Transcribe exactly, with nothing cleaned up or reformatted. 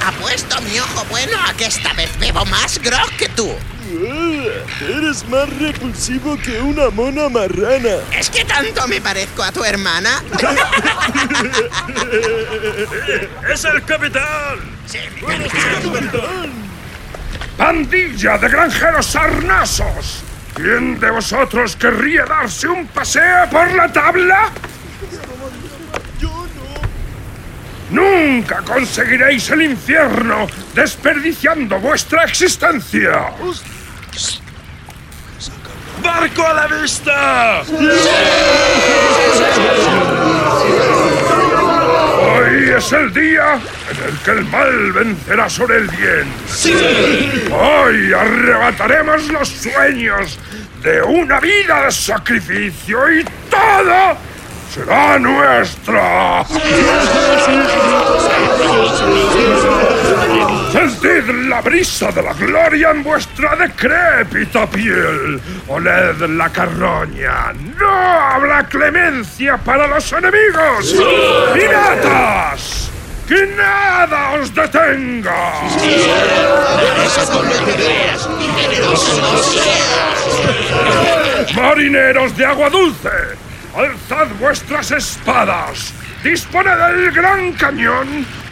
Apuesto mi ojo bueno a que esta vez bebo más grog que tú. Eres más repulsivo que una mona marrana. ¿Es que tanto me parezco a tu hermana? ¡Es el capitán! Sí, mi capitán. ¡Pandilla de granjeros sarnosos! ¿Quién de vosotros querría darse un paseo por la tabla? Yo no. ¡Nunca conseguiréis el infierno desperdiciando vuestra existencia! ¡Barco a la vista! Hoy es el día en el que el mal vencerá sobre el bien. Hoy arrebataremos los sueños de una vida de sacrificio y todo será nuestro. Sentid la brisa de la gloria en vuestra decrépita piel. Oled la carroña. No habrá clemencia para los enemigos. ¡Piratas! ¡Que nada os detenga! ¡Marineros de agua dulce! ¡Alzad vuestras espadas! ¡Disponed del gran cañón